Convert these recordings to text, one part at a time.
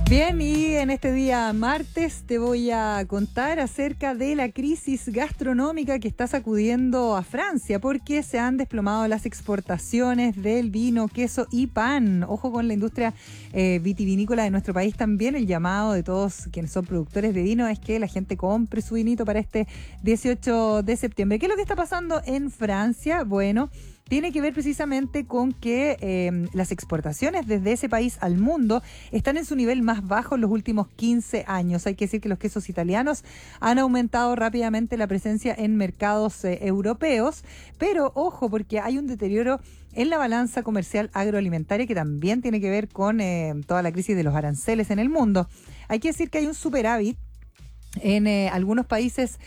Bien, y en este día martes te voy a contar acerca de la crisis gastronómica que está sacudiendo a Francia, porque se han desplomado las exportaciones del vino, queso y pan. Ojo con la industria vitivinícola de nuestro país también. El llamado de todos quienes son productores de vino es que la gente compre su vinito para este 18 de septiembre. ¿Qué es lo que está pasando en Francia? Bueno, tiene que ver precisamente con que las exportaciones desde ese país al mundo están en su nivel más bajo en los últimos 15 años. Hay que decir que los quesos italianos han aumentado rápidamente la presencia en mercados europeos, pero ojo, porque hay un deterioro en la balanza comercial agroalimentaria que también tiene que ver con toda la crisis de los aranceles en el mundo. Hay que decir que hay un superávit en algunos países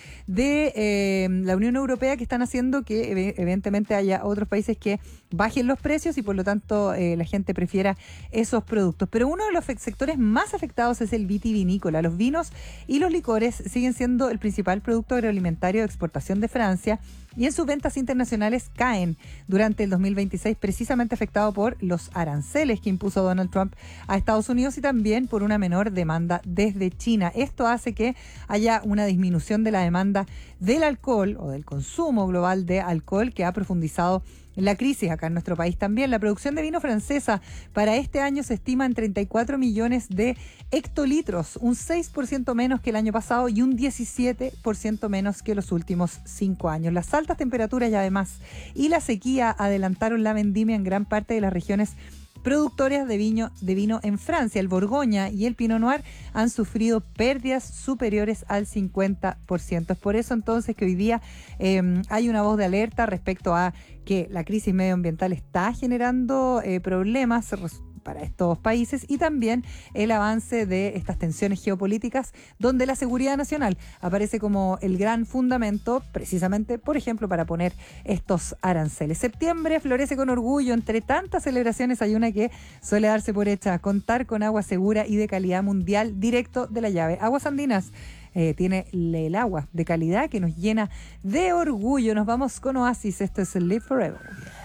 de la Unión Europea que están haciendo que evidentemente haya otros países que bajen los precios y por lo tanto la gente prefiera esos productos. Pero uno de los sectores más afectados es el vitivinícola. Los vinos y los licores siguen siendo el principal producto agroalimentario de exportación de Francia y en sus ventas internacionales caen durante el 2026, precisamente afectado por los aranceles que impuso Donald Trump a Estados Unidos y también por una menor demanda desde China. Esto hace que haya una disminución de la demanda del alcohol o del consumo global de alcohol que ha profundizado la crisis acá en nuestro país también. La producción de vino francesa para este año se estima en 34 millones de hectolitros, un 6% menos que el año pasado y un 17% menos que los últimos 5 años. Las altas temperaturas y además la sequía adelantaron la vendimia en gran parte de las regiones productores de vino en Francia. El Borgoña y el Pinot Noir han sufrido pérdidas superiores al 50%. Es por eso entonces que hoy día hay una voz de alerta respecto a que la crisis medioambiental está generando problemas para estos países y también el avance de estas tensiones geopolíticas donde la seguridad nacional aparece como el gran fundamento precisamente, por ejemplo, para poner estos aranceles. Septiembre florece con orgullo. Entre tantas celebraciones hay una que suele darse por hecha: contar con agua segura y de calidad mundial directo de la llave. Aguas Andinas tiene el agua de calidad que nos llena de orgullo. Nos vamos con Oasis. Esto es Live Forever.